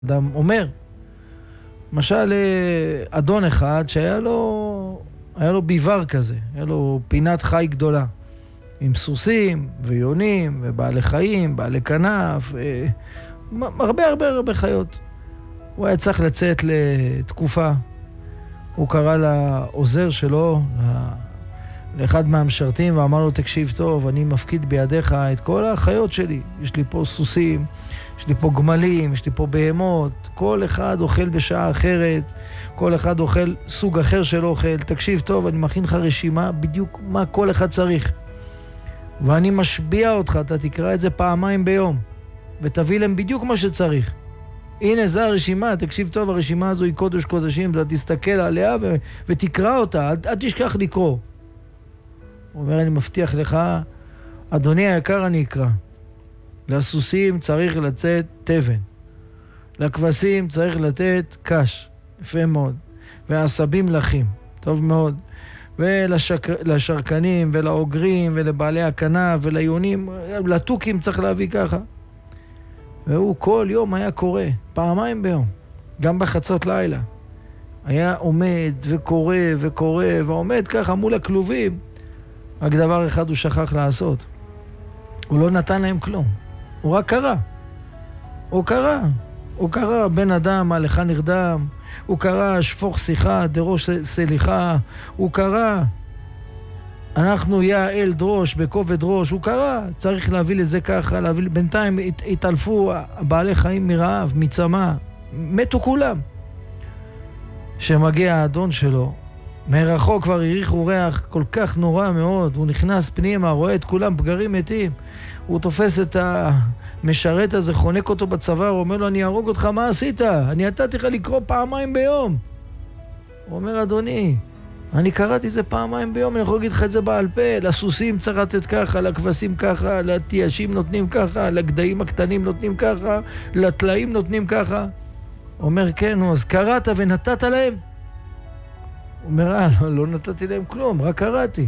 אדם אומר, למשל אדון אחד שהיה לו ביבר כזה, היה לו פינת חי גדולה, עם ויונים ובעלי חיים, בעלי כנף, הרבה חיות. הוא היה צריך לצאת לתקופה. הוא קרא לעוזר שלו, לאחד מהמשרתים, ואמר לו, תקשיב טוב, אני מפקיד בידיך את כל החיות שלי. יש לי פה סוסים, יש לי פה גמלים, יש לי פה בהמות. כל אחד אוכל בשעה אחרת, כל אחד אוכל סוג אחר של אוכל. תקשיב טוב, אני מכין לך רשימה בדיוק מה כל אחד צריך. ואני משביע אותך, אתה תקרא את זה פעמיים ביום, ותביא להם בדיוק מה שצריך. הנה, זו הרשימה, תקשיב טוב, הרשימה הזו היא קודש קודשים, אתה תסתכל עליה ותקרא אותה, אל תשכח לקרוא. הוא אומר, אני מבטיח לך, אדוני היקר, אני אקרא. לסוסים צריך לצאת תבן, לכבשים צריך לתת קש, יפה מאוד, והעשבים לחים, טוב מאוד, ולשרקנים ולאוגרים ולבעלי הכנף וליונים, לתוכים צריך להביא ככה. והוא כל יום היה קורא, פעמיים ביום, גם בחצות לילה. היה עומד וקורא ועומד ככה מול הכלובים. רק דבר אחד הוא שכח לעשות. הוא לא נתן להם כלום. הוא רק קרא. הוא קרא בן אדם, הלך נרדם. הוא קרא שפוך שיחה, דרוש סליחה. הוא קרא אנחנו יא אל דרוש, בכובד ראש. הוא קרא, צריך להביא לזה ככה, בינתיים התעלפו בעלי חיים מרעב, מצמא. מתו כולם. שמגיע האדון שלו, מרחוק כבר הריחו ריח כל כך נורא מאוד, הוא נכנס פנימה, רואה את כולם פגרים מתים, הוא תופס את המשרת הזה, חונק אותו בצוואר, הוא אומר לו, אני ארוג אותך, מה עשית? אני נתתי לך לקרוא פעמיים ביום. הוא אומר, אדוני, אני קראתי זה פעמיים ביום, אני יכול להגיד לך את זה בעל פה, לסוסים צריך לתת ככה, לכבשים ככה, לתיישים נותנים ככה, לגדיים הקטנים נותנים ככה, לטלאים נותנים ככה. הוא אומר, כן, אז קראת ונתת להם? הוא אומר, לא נתתי להם כלום, רק קראתי.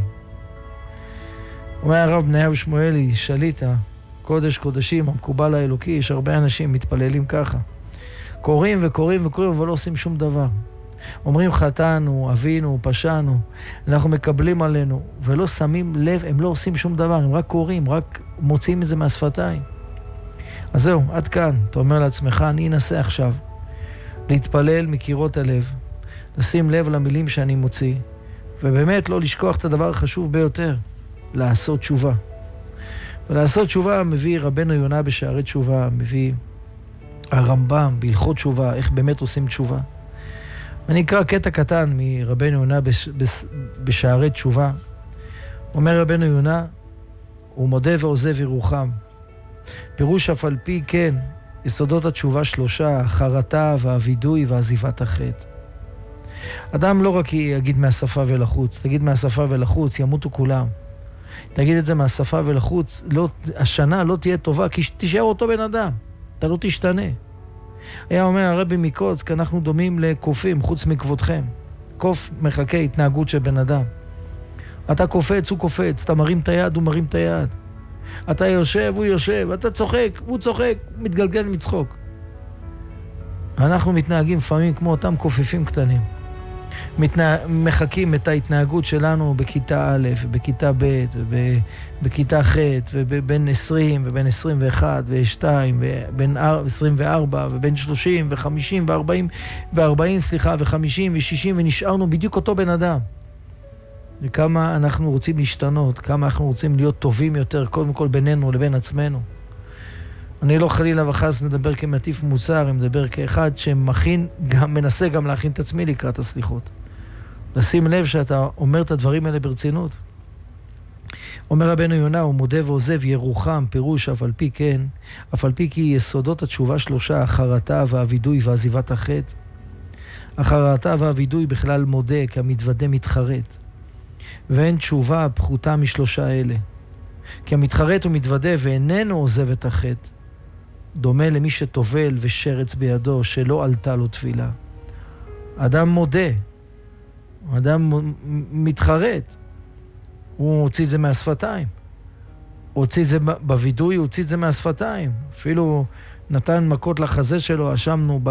הוא אומר, הרב בניהו שמואלי, שליטה, קודש קודשים, המקובל האלוקי, יש הרבה אנשים מתפללים ככה. קוראים, אבל לא עושים שום דבר. אומרים, חטאנו, אבינו, פשענו, אנחנו מקבלים עלינו, ולא שמים לב, הם לא עושים שום דבר, הם רק קוראים, רק מוצאים את זה מהשפתיים. אז זהו, עד כאן, אתה אומר לעצמך, אני אנסה עכשיו להתפלל מקירות הלב, לשים לב למילים שאני מוציא, ובאמת לא לשכוח את הדבר החשוב ביותר, לעשות תשובה. ולעשות תשובה מביא רבנו יונה בשערי תשובה, מביא הרמב"ם בהלכות תשובה, איך באמת עושים תשובה. אני אקרא קטע קטן מרבנו יונה בשערי תשובה. אומר רבנו יונה, הוא מודה ועוזב ירוחם. פירוש אף על פי כן, יסודות התשובה 3, החרטה והווידוי ועזיבת החטא. אדם לא רק יגיד מהשפה ולחוץ, תגיד מהשפה ולחוץ, ימותו כולם. תגיד את זה מהשפה ולחוץ, השנה לא תהיה טובה, כי תישאר אותו בן אדם, אתה לא תשתנה. היה אומר הרבי מקוצק, אנחנו דומים לקופים חוץ מכבודכם. קוף מחכה התנהגות של בן אדם. אתה קופץ, הוא קופץ, אתה מרים את היד, הוא מרים את היד. אתה יושב, הוא יושב, אתה צוחק, הוא צוחק, הוא מתגלגל מצחוק. אנחנו מתנהגים לפעמים כמו אותם קופפים קטנים. מחכים את ההתנהגות שלנו בכיתה א', בכיתה ב', בכיתה ח', ובין 20 ובין 21 ו-2, ובין 24 ובין 30 ו-50 ו-40 ו-50 ו-60, ונשארנו בדיוק אותו בן אדם. וכמה אנחנו רוצים להשתנות, כמה אנחנו רוצים להיות טובים יותר, קודם כל בינינו לבין עצמנו. אני לא חלילה וחס מדבר כמטיף מוסר, אני מדבר כאחד שמכין, מנסה גם להכין את עצמי לקראת הסליחות. לשים לב שאתה אומר את הדברים האלה ברצינות. אומר רבנו יונה, הוא מודה ועוזב ירוחם, פירוש אף על פי כן, אף על פי כי יסודות התשובה 3, החרטה והווידוי ועזיבת החטא. החרטה והווידוי בכלל מודה, כי המתוודה מתחרט. ואין תשובה פחותה מ3 אלה. כי המתחרט הוא מתוודה ואיננו עוזב את החטא. דומה למי שטובל ושרץ בידו, שלא עלתה לו תפילה. אדם מודה, אדם מתחרט, הוא הוציא את זה מהשפתיים. הוא הוציא את זה בווידוי, הוא הוציא את זה מהשפתיים. אפילו נתן מכות לחזה שלו, אשמנו